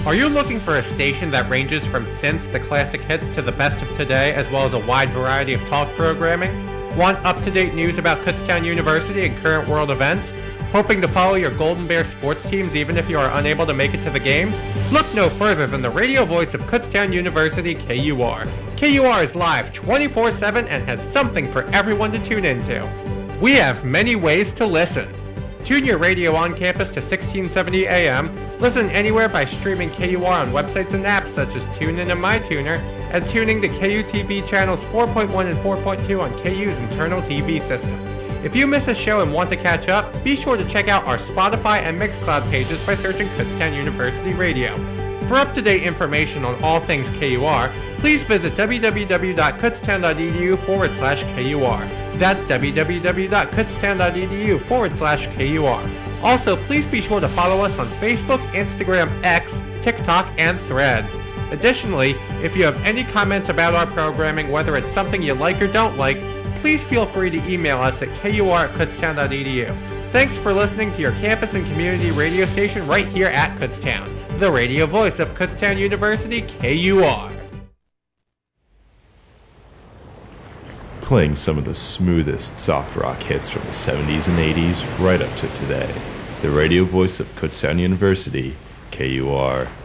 Are you looking for a station that ranges from synths to classic hits to the best of today, as well as a wide variety of talk programming? Want up-to-date news about Kutztown University and current world events? Hoping to follow your Golden Bear sports teams even if you are unable to make it to the games? Look no further than the radio voice of Kutztown University, KUR. KUR is live 24/7 and has something for everyone to tune into. We have many ways to listen. Tune your radio on campus to 1670 AM. Listen anywhere by streaming KUR on websites and apps such as TuneIn and MyTuner, and tuning to KUTV channels 4.1 and 4.2 on KU's internal TV system. If you miss a show and want to catch up, be sure to check out our Spotify and Mixcloud pages by searching Kutztown University Radio. For up-to-date information on all things KUR, please visit www.kutztown.edu/KUR. That's www.kutztown.edu/KUR. Also, please be sure to follow us on Facebook, Instagram, X, TikTok, and Threads. Additionally, if you have any comments about our programming, whether it's something you like or don't like, please feel free to email us at kur@kutztown.edu. Thanks for listening to your campus and community radio station right here at Kutztown, the radio voice of Kutztown University, KUR. Playing some of the smoothest soft rock hits from the 70s and 80s right up to today. The radio voice of Kutztown University, KUR.